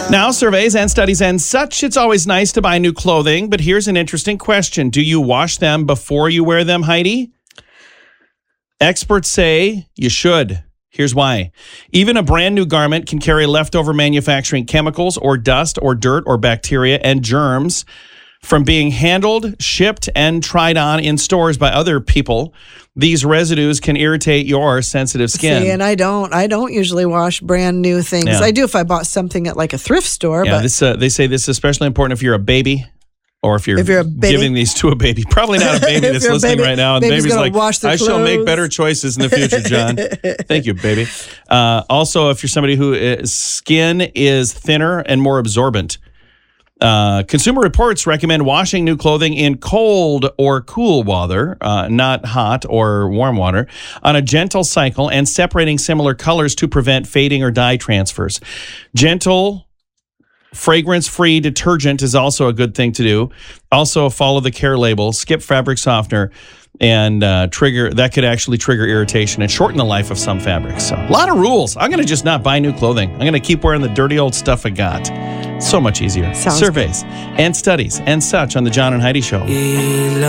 Now, surveys and studies and such, it's always nice to buy new clothing, but here's an interesting question. Do you wash them before you wear them, Heidi? Experts say you should. Here's why. Even a brand new garment can carry leftover manufacturing chemicals or dust or dirt or bacteria and germs from being handled, shipped, and tried on in stores by other people. These residues can irritate your sensitive skin. See, and I don't usually wash brand new things. Yeah. I do if I bought something at like a thrift store. Yeah, but they say this is especially important if you're a baby. Or if you're a baby. giving these to a baby. Probably not a baby that's listening right now. And the baby's like, I shall make better choices in the future, John. Thank you, baby. Also, if you're somebody whose skin is thinner and more absorbent. Consumer Reports recommend washing new clothing in cold or cool water, not hot or warm water, on a gentle cycle and separating similar colors to prevent fading or dye transfers. Gentle, fragrance-free detergent is also a good thing to do. Also, follow the care label, skip fabric softener, and that could actually trigger irritation and shorten the life of some fabrics. So, a lot of rules. I'm going to just not buy new clothing. I'm going to keep wearing the dirty old stuff I got. So much easier. Sounds Surveys and studies and such on the John and Heidi Show.